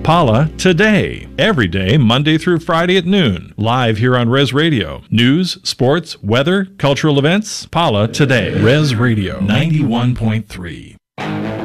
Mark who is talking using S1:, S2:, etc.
S1: Paula Today, every day, Monday through Friday at noon, live here on Res Radio. News, sports, weather, cultural events, Paula Today. Res Radio 91.3.